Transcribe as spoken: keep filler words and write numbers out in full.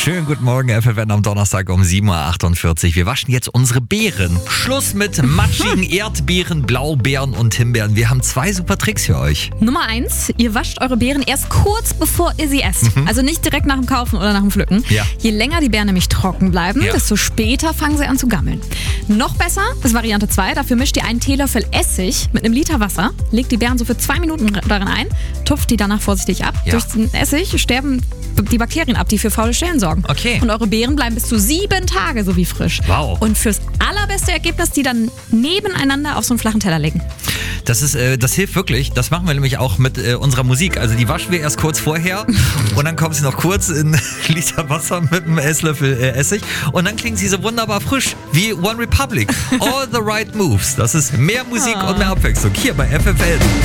Schönen guten Morgen, F F N am Donnerstag um sieben Uhr achtundvierzig. Wir waschen jetzt unsere Beeren. Schluss mit matschigen Erdbeeren, Blaubeeren und Himbeeren. Wir haben zwei super Tricks für euch. Nummer eins, ihr wascht eure Beeren erst kurz bevor ihr sie esst. Mhm. Also nicht direkt nach dem Kaufen oder nach dem Pflücken. Ja. Je länger die Beeren nämlich trocken bleiben, ja. desto später fangen sie an zu gammeln. Noch besser ist Variante zwei. Dafür mischt ihr einen Teelöffel Essig mit einem Liter Wasser, legt die Beeren so für zwei Minuten darin ein, tupft die danach vorsichtig ab. Ja. Durch den Essig sterben die Bakterien ab, die für faule Stellen sorgen. Okay. Und eure Beeren bleiben bis zu sieben Tage so wie frisch. Wow. Und fürs allerbeste Ergebnis, die dann nebeneinander auf so einen flachen Teller legen. Das ist, äh, das hilft wirklich. Das machen wir nämlich auch mit äh, unserer Musik. Also die waschen wir erst kurz vorher und dann kommt sie noch kurz in Liter Wasser mit einem Esslöffel äh, Essig und dann klingt sie so wunderbar frisch wie One Republic. All the right moves. Das ist mehr Musik und mehr Abwechslung hier bei F F N.